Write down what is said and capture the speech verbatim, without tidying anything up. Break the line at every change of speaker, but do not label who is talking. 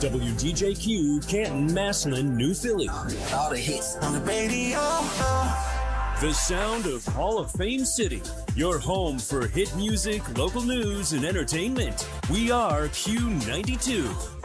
W D J Q, Canton, Massillon, New Philly.
All the hits on the radio.
The sound of Hall of Fame City. Your home for hit music, local news, and entertainment. We are Q ninety-two.